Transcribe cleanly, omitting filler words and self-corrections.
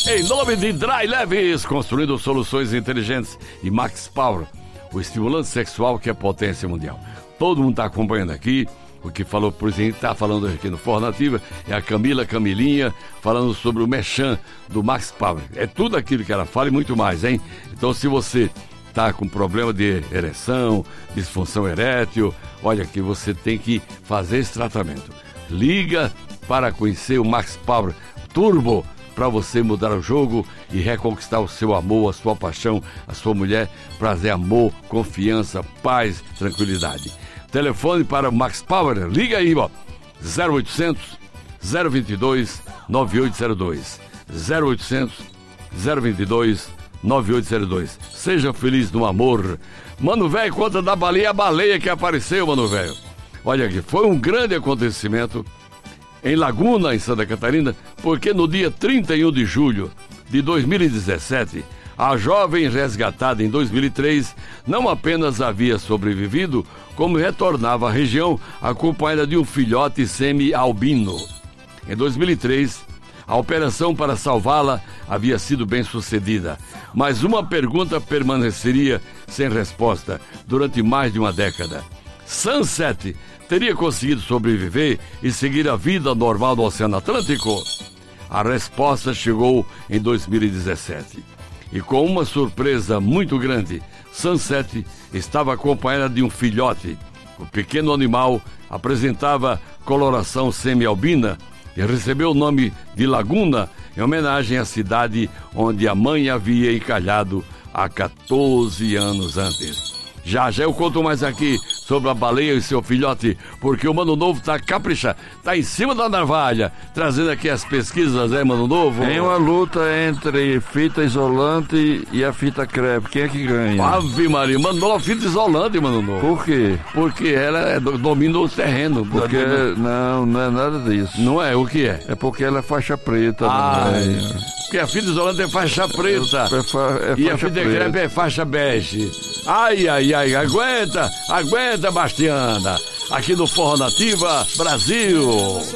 Em nome de Dry Leves, construindo soluções inteligentes, e Max Power, o estimulante sexual que é potência mundial. Todo mundo está acompanhando aqui. O que falou, por exemplo, está falando aqui no Forró Nativa é a Camilinha, falando sobre o Mechan do Max Power. É tudo aquilo que ela fala e muito mais, hein? Então, se você está com problema de ereção, disfunção erétil, olha que você tem que fazer esse tratamento. Liga para conhecer o Max Power Turbo, para você mudar o jogo e reconquistar o seu amor, a sua paixão, a sua mulher. Prazer, amor, confiança, paz, tranquilidade. Telefone para o Max Power, liga aí, ó, 0800 022 9802, 0800 022 9802. Seja feliz no amor. Mano velho, conta da baleia, a baleia que apareceu, mano velho. Olha aqui, foi um grande acontecimento em Laguna, em Santa Catarina, porque no dia 31 de julho de 2017, a jovem resgatada em 2003 não apenas havia sobrevivido, como retornava à região acompanhada de um filhote semi-albino. Em 2003, a operação para salvá-la havia sido bem sucedida, mas uma pergunta permaneceria sem resposta durante mais de uma década. Sunset teria conseguido sobreviver e seguir a vida normal no Oceano Atlântico? A resposta chegou em 2017. E com uma surpresa muito grande, Sunset estava acompanhada de um filhote. O pequeno animal apresentava coloração semi-albina e recebeu o nome de Laguna, em homenagem à cidade onde a mãe havia encalhado há 14 anos antes. Já eu conto mais aqui sobre a baleia e seu filhote, porque o Mano Novo tá capricha, tá em cima da navalha, trazendo aqui as pesquisas, Mano Novo? Tem uma luta entre fita isolante e a fita crepe, quem é que ganha? Ave Maria, Mano Novo, fita isolante, Mano Novo. Por quê? Porque ela domina o terreno. Porque não é nada disso. Não é? O que é? É porque ela é faixa preta. Porque a fita isolante é faixa preta. E a fita crepe é faixa bege. Ai, aguenta, Bastiana, aqui no Forró Nativa Brasil.